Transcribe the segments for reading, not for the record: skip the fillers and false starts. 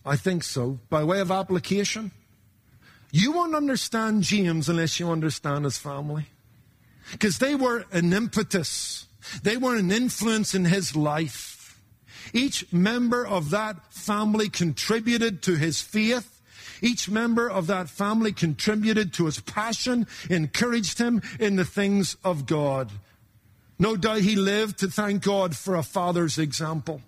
I think so. By way of application, you won't understand James unless you understand his family. Because they were an impetus. They were an influence in his life. Each member of that family contributed to his faith. Each member of that family contributed to his passion, encouraged him in the things of God. No doubt he lived to thank God for a father's example.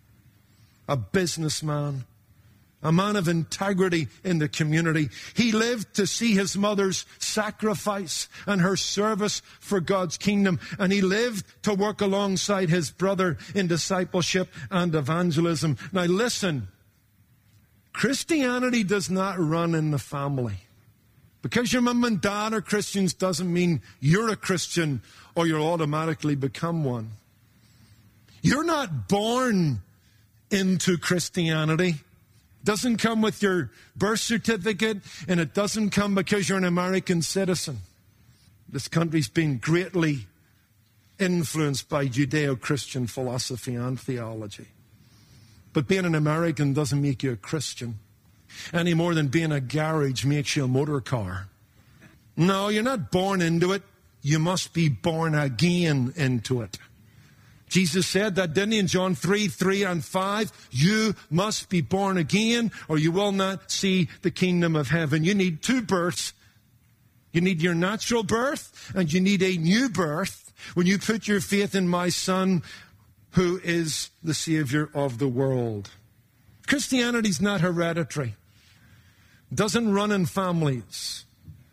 A businessman, a man of integrity in the community. He lived to see his mother's sacrifice and her service for God's kingdom. And he lived to work alongside his brother in discipleship and evangelism. Now listen, Christianity does not run in the family. Because your mom and dad are Christians doesn't mean you're a Christian or you'll automatically become one. You're not born into Christianity. It doesn't come with your birth certificate, and it doesn't come because you're an American citizen. This country's been greatly influenced by Judeo-Christian philosophy and theology. But being an American doesn't make you a Christian, any more than being a garage makes you a motor car. No, you're not born into it. You must be born again into it. Jesus said that, didn't he, in John 3:3-5? You must be born again or you will not see the kingdom of heaven. You need two births. You need your natural birth and you need a new birth when you put your faith in my Son, who is the Savior of the world. Christianity's not hereditary. It doesn't run in families.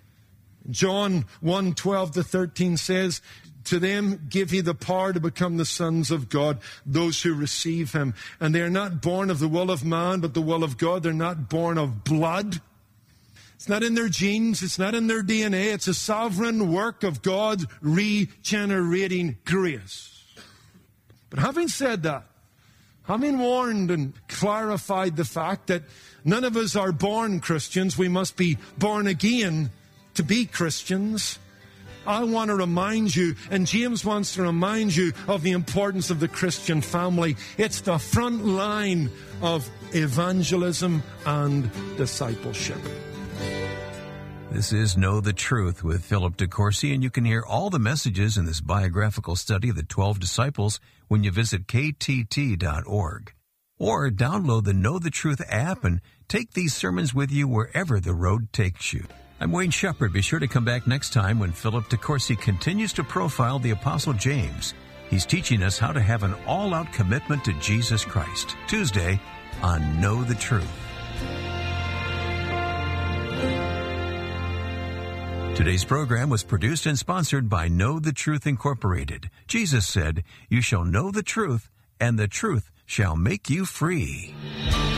John 1:12-13 says, to them give he the power to become the sons of God, those who receive him. And they are not born of the will of man, but the will of God. They're not born of blood. It's not in their genes. It's not in their DNA. It's a sovereign work of God's regenerating grace. But having said that, having warned and clarified the fact that none of us are born Christians, we must be born again to be Christians, I want to remind you, and James wants to remind you, of the importance of the Christian family. It's the front line of evangelism and discipleship. This is Know the Truth with Philip DeCourcy, and you can hear all the messages in this biographical study of the 12 disciples when you visit ktt.org. Or download the Know the Truth app and take these sermons with you wherever the road takes you. I'm Wayne Shepherd. Be sure to come back next time when Philip DeCourcy continues to profile the Apostle James. He's teaching us how to have an all-out commitment to Jesus Christ. Tuesday on Know the Truth. Today's program was produced and sponsored by Know the Truth Incorporated. Jesus said, "You shall know the truth, and the truth shall make you free."